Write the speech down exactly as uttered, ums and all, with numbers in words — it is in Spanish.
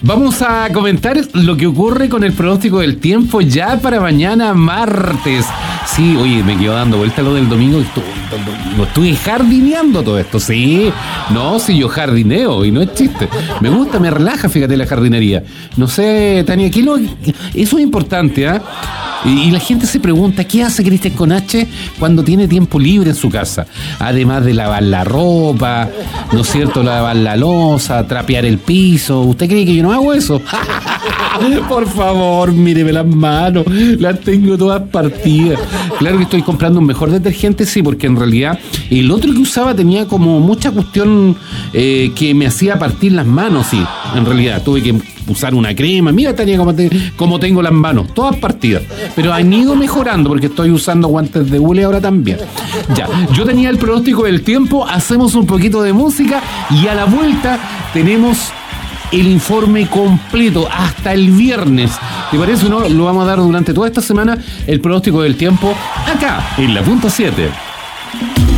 Vamos a comentar lo que ocurre con el pronóstico del tiempo ya para mañana martes. Sí, oye, me quedo dando vuelta lo del domingo y estuve, no estuve jardineando todo esto. Sí, no, si yo jardineo y no es chiste. Me gusta, me relaja, fíjate, la jardinería. No sé, Tania, ¿qué lo, eso es importante, ¿ah? ¿eh? Y la gente se pregunta, ¿qué hace Cristian con H cuando tiene tiempo libre en su casa? Además de lavar la ropa, ¿no es cierto? Lavar la loza, trapear el piso. ¿Usted cree que yo no hago eso? Por favor, míreme las manos, las tengo todas partidas. Claro que estoy comprando un mejor detergente, sí, porque en realidad el otro que usaba tenía como mucha cuestión eh, que me hacía partir las manos, sí. En realidad tuve que usar una crema. Mira, Tania, cómo, te, cómo tengo las manos, todas partidas. Pero han ido mejorando porque estoy usando guantes de hule ahora también. Ya, yo tenía el pronóstico del tiempo, hacemos un poquito de música y a la vuelta tenemos el informe completo hasta el viernes. ¿Te parece o no? Lo vamos a dar durante toda esta semana, el pronóstico del tiempo acá en La Punta siete.